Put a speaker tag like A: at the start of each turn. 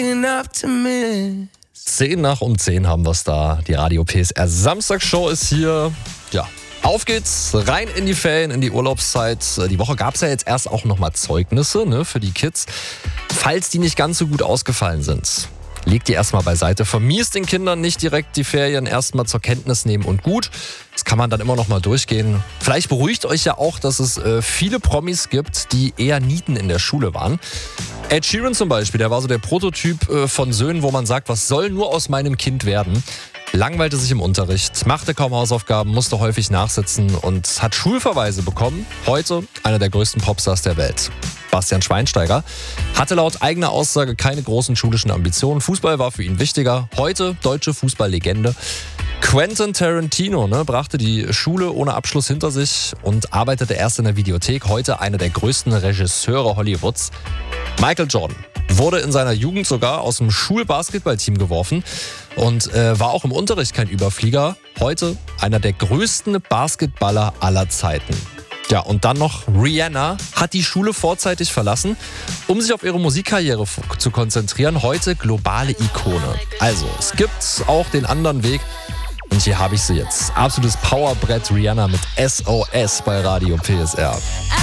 A: 10 nach um 10 haben wir es da. Die Radio PSR Samstagsshow ist hier. Ja, auf geht's, rein in die Ferien, in die Urlaubszeit. Die Woche gab es ja jetzt erst auch nochmal Zeugnisse, ne, für die Kids. Falls die nicht ganz so gut ausgefallen sind, legt die erstmal beiseite. Vermiest den Kindern nicht direkt die Ferien, erstmal zur Kenntnis nehmen und gut. Das kann man dann immer noch mal durchgehen. Vielleicht beruhigt euch ja auch, dass es viele Promis gibt, die eher Nieten in der Schule waren. Ed Sheeran zum Beispiel, der war so der Prototyp von Söhnen, wo man sagt, was soll nur aus meinem Kind werden? Langweilte sich im Unterricht, machte kaum Hausaufgaben, musste häufig nachsitzen und hat Schulverweise bekommen. Heute einer der größten Popstars der Welt. Bastian Schweinsteiger hatte laut eigener Aussage keine großen schulischen Ambitionen. Fußball war für ihn wichtiger. Heute deutsche Fußballlegende. Quentin Tarantino brachte die Schule ohne Abschluss hinter sich und arbeitete erst in der Videothek. Heute einer der größten Regisseure Hollywoods. Michael Jordan wurde in seiner Jugend sogar aus dem Schulbasketballteam geworfen und war auch im Unterricht kein Überflieger. Heute einer der größten Basketballer aller Zeiten. Ja, und dann noch Rihanna hat die Schule vorzeitig verlassen, um sich auf ihre Musikkarriere zu konzentrieren. Heute globale Ikone. Also, es gibt auch den anderen Weg. Und hier habe ich sie jetzt. Absolutes Powerbrett Rihanna mit SOS bei Radio PSR.